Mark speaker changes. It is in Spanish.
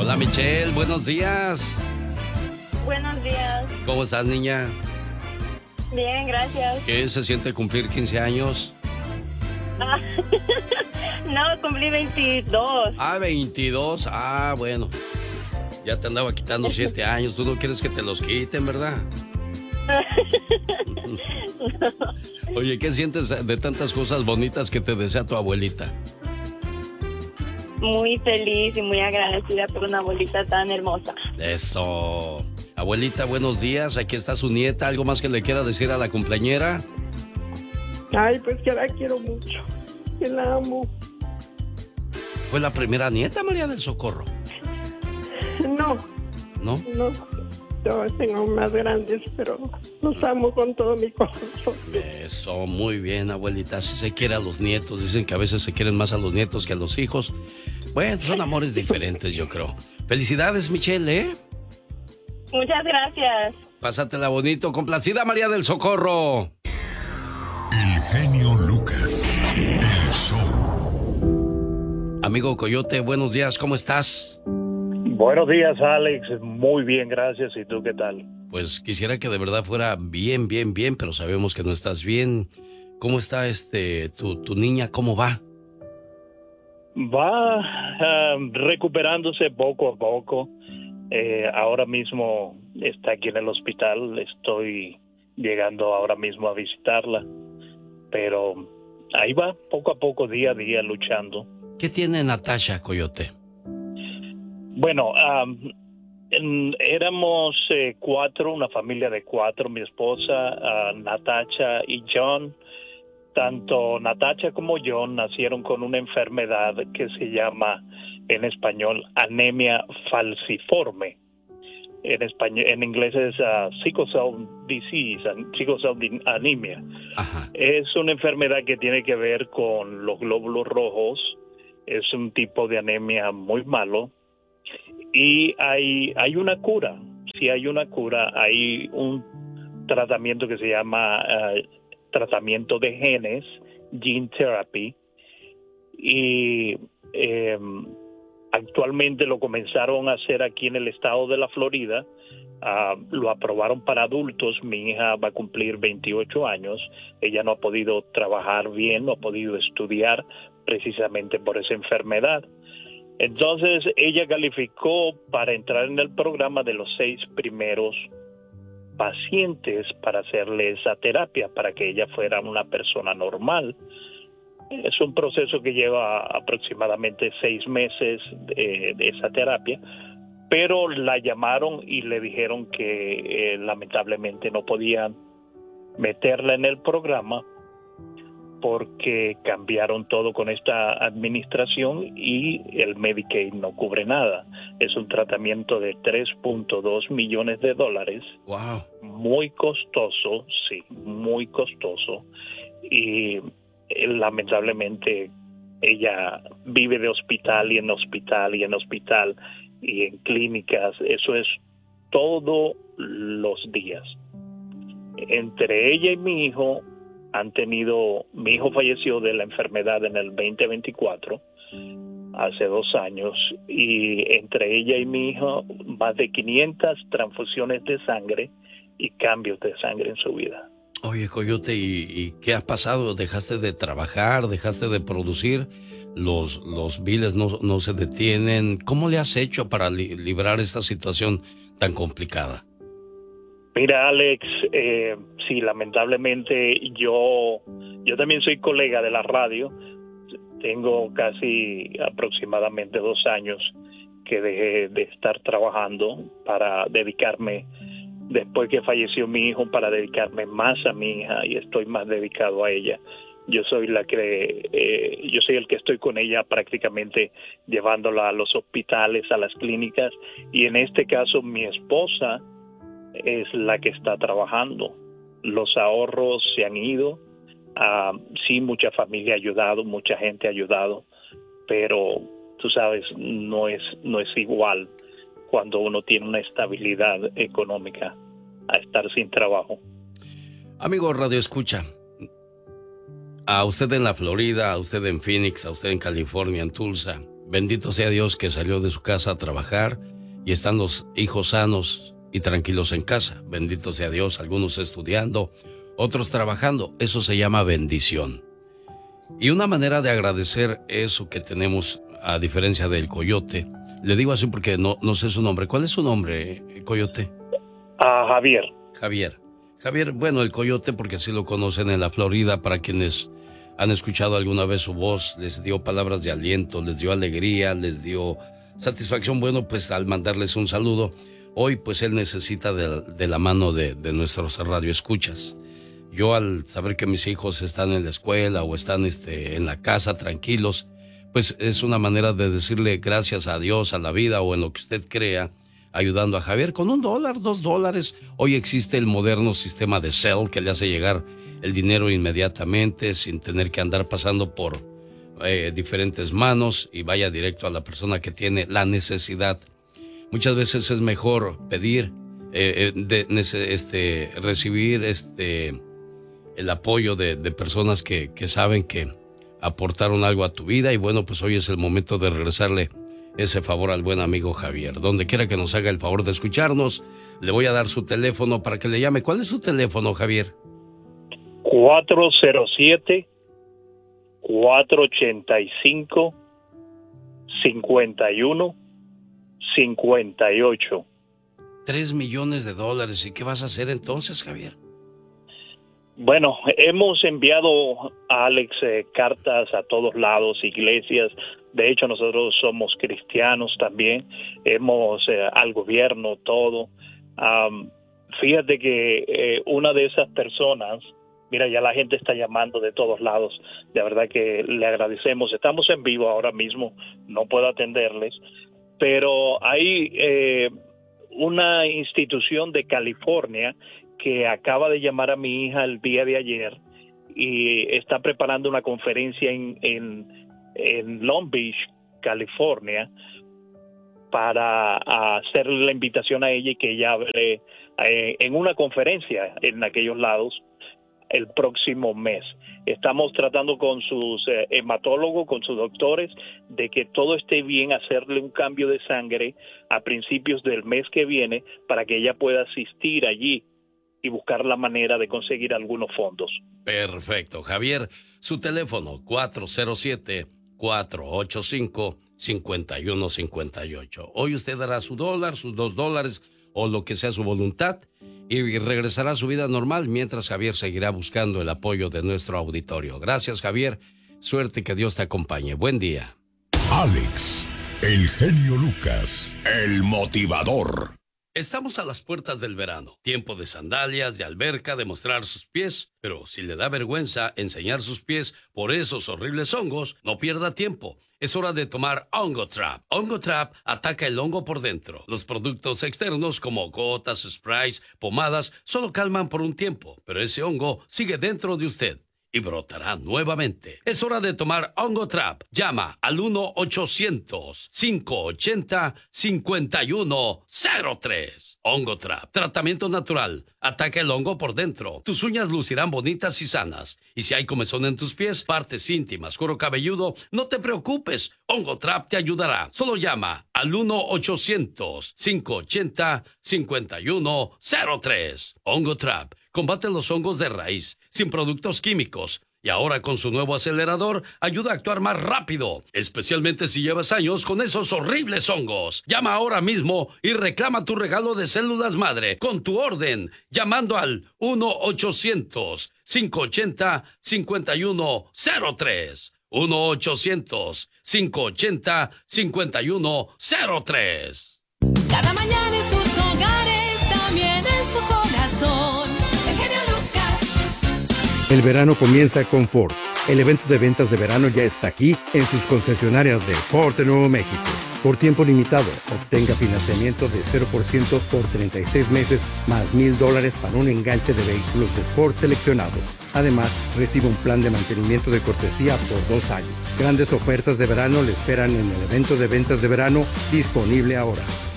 Speaker 1: Hola Michelle, buenos días.
Speaker 2: Buenos días.
Speaker 1: ¿Cómo estás, niña?
Speaker 2: Bien, gracias.
Speaker 1: ¿Qué se siente cumplir 15 años?
Speaker 2: Ah, no, cumplí 22.
Speaker 1: 22. Bueno. Ya te andaba quitando 7 años. Tú no quieres que te los quiten, ¿verdad?
Speaker 2: No.
Speaker 1: Oye, ¿qué sientes de tantas cosas bonitas que te desea tu abuelita?
Speaker 2: Muy feliz y muy agradecida por una abuelita tan hermosa.
Speaker 1: Eso. Abuelita, buenos días. Aquí está su nieta. ¿Algo más que le quiera decir a la cumpleañera?
Speaker 3: Ay, pues que la quiero mucho, que la amo.
Speaker 1: ¿Fue la primera nieta, María del Socorro?
Speaker 3: No,
Speaker 1: ¿No?
Speaker 3: no, yo tengo más grandes, pero los amo con todo mi corazón.
Speaker 1: Eso, muy bien, abuelita. Si se quiere a los nietos, dicen que a veces se quieren más a los nietos que a los hijos. Bueno, son amores diferentes, yo creo. Felicidades, Michelle, ¿eh?
Speaker 2: Muchas gracias.
Speaker 1: Pásatela bonito. Complacida, María del Socorro.
Speaker 4: El genio Lucas, el show.
Speaker 1: Amigo Coyote, buenos días, ¿cómo estás?
Speaker 5: Buenos días, Alex. Muy bien, gracias. ¿Y tú qué tal?
Speaker 1: Pues quisiera que de verdad fuera bien, bien, bien, pero sabemos que no estás bien. ¿Cómo está tu niña? ¿Cómo va?
Speaker 5: Va recuperándose poco a poco. Ahora mismo está aquí en el hospital. Estoy llegando ahora mismo a visitarla. Pero ahí va, poco a poco, día a día, luchando.
Speaker 1: ¿Qué tiene Natasha, Coyote?
Speaker 5: Bueno, éramos 4, una familia de 4, mi esposa, Natasha y John. Tanto Natasha como John nacieron con una enfermedad que se llama en español anemia falciforme. En inglés es sickle cell disease, sickle cell anemia.
Speaker 1: Ajá.
Speaker 5: Es una enfermedad que tiene que ver con los glóbulos rojos. Es un tipo de anemia muy malo. Y hay una cura. Si hay una cura, hay un tratamiento que se llama tratamiento de genes, gene therapy, y actualmente lo comenzaron a hacer aquí en el estado de la Florida. Lo aprobaron para adultos. Mi hija va a cumplir 28 años. Ella no ha podido trabajar bien, no ha podido estudiar precisamente por esa enfermedad. Entonces ella calificó para entrar en el programa de los 6 primeros pacientes para hacerle esa terapia, para que ella fuera una persona normal. Es un proceso que lleva aproximadamente 6 meses de esa terapia, pero la llamaron y le dijeron que lamentablemente no podían meterla en el programa porque cambiaron todo con esta administración y el Medicaid no cubre nada. Es un tratamiento de $3.2 millones.
Speaker 1: Wow.
Speaker 5: Muy costoso, sí, muy costoso. Y lamentablemente ella vive de hospital y en hospital y en hospital y en clínicas. Eso es todos los días. Entre ella y mi hijo mi hijo falleció de la enfermedad en el 2024, hace 2 años, y entre ella y mi hijo más de 500 transfusiones de sangre y cambios de sangre en su vida.
Speaker 1: Oye, Coyote, ¿y qué ha pasado? ¿Dejaste de trabajar? ¿Dejaste de producir? Los biles no se detienen. ¿Cómo le has hecho para librar esta situación tan complicada?
Speaker 5: Mira, Alex, sí, lamentablemente yo también soy colega de la radio. Tengo casi aproximadamente 2 años que dejé de estar trabajando para dedicarme, después que falleció mi hijo, para dedicarme más a mi hija, y estoy más dedicado a ella. Yo soy el que estoy con ella prácticamente llevándola a los hospitales, a las clínicas, y en este caso mi esposa es la que está trabajando. Los ahorros se han ido. Sí, mucha familia ha ayudado, mucha gente ha ayudado, pero tú sabes, no es igual cuando uno tiene una estabilidad económica a estar sin trabajo.
Speaker 1: Amigo Radio Escucha, a usted en la Florida, a usted en Phoenix, a usted en California, en Tulsa, Bendito sea Dios que salió de su casa a trabajar y están los hijos sanos y tranquilos en casa. Bendito sea Dios, algunos estudiando, otros trabajando. Eso se llama bendición. Y una manera de agradecer eso que tenemos, a diferencia del coyote, le digo así porque no sé su nombre. ¿Cuál es su nombre, coyote?
Speaker 5: Javier.
Speaker 1: Javier, bueno, el coyote, porque así lo conocen en la Florida, para quienes han escuchado alguna vez su voz, les dio palabras de aliento, les dio alegría, les dio satisfacción. Bueno, pues al mandarles un saludo, hoy pues él necesita de la mano de nuestros radioescuchas. Yo, al saber que mis hijos están en la escuela o están en la casa tranquilos, pues es una manera de decirle gracias a Dios, a la vida o en lo que usted crea, ayudando a Javier con $1, $2. Hoy existe el moderno sistema de Zelle que le hace llegar el dinero inmediatamente sin tener que andar pasando por diferentes manos y vaya directo a la persona que tiene la necesidad. Muchas veces es mejor pedir, recibir el apoyo de personas que saben que aportaron algo a tu vida, y bueno, pues hoy es el momento de regresarle ese favor al buen amigo Javier. Donde quiera que nos haga el favor de escucharnos, le voy a dar su teléfono para que le llame. ¿Cuál es su teléfono, Javier?
Speaker 5: 407-485-5158.
Speaker 1: $3 millones. ¿Y qué vas a hacer entonces, Javier?
Speaker 5: Bueno, hemos enviado a Alex cartas a todos lados, iglesias. De hecho, nosotros somos cristianos también. Al gobierno, todo. Fíjate que una de esas personas, mira, ya la gente está llamando de todos lados. De verdad que le agradecemos. Estamos en vivo ahora mismo, no puedo atenderles. Pero hay una institución de California que acaba de llamar a mi hija el día de ayer y está preparando una conferencia en Long Beach, California, para hacerle la invitación a ella y que ella hable en una conferencia en aquellos lados el próximo mes. Estamos tratando con sus hematólogos, con sus doctores, de que todo esté bien, hacerle un cambio de sangre a principios del mes que viene para que ella pueda asistir allí y buscar la manera de conseguir algunos fondos.
Speaker 1: Perfecto. Javier, su teléfono 407-485-5158. Hoy usted dará su $1, sus $2 o lo que sea su voluntad y regresará a su vida normal mientras Javier seguirá buscando el apoyo de nuestro auditorio. Gracias, Javier. Suerte, que Dios te acompañe. Buen día.
Speaker 4: Alex, el genio Lucas, el motivador.
Speaker 1: Estamos a las puertas del verano, tiempo de sandalias, de alberca, de mostrar sus pies, pero si le da vergüenza enseñar sus pies por esos horribles hongos, no pierda tiempo. Es hora de tomar Hongo Trap. Hongo Trap ataca el hongo por dentro. Los productos externos como gotas, sprays, pomadas, solo calman por un tiempo, pero ese hongo sigue dentro de usted y brotará nuevamente. Es hora de tomar Hongo Trap. Llama al 1-800-580-5103. Hongo Trap. Tratamiento natural. Ataca el hongo por dentro. Tus uñas lucirán bonitas y sanas. Y si hay comezón en tus pies, partes íntimas, cuero cabelludo, no te preocupes. Hongo Trap te ayudará. Solo llama al 1-800-580-5103. Hongo Trap. Combate los hongos de raíz, sin productos químicos. Y ahora con su nuevo acelerador, ayuda a actuar más rápido, especialmente si llevas años con esos horribles hongos. Llama ahora mismo y reclama tu regalo de células madre con tu orden, llamando al 1-800-580-5103. 1-800-580-5103.
Speaker 6: Cada mañana en sus hogares, también en su corazón. El genio Lucas.
Speaker 7: El verano comienza con Ford. El evento de ventas de verano ya está aquí en sus concesionarias de Ford de Nuevo México. Por tiempo limitado, obtenga financiamiento de 0% por 36 meses más $1,000 para un enganche de vehículos de Ford seleccionados. Además, recibe un plan de mantenimiento de cortesía por 2 años. Grandes ofertas de verano le esperan en el evento de ventas de verano disponible ahora.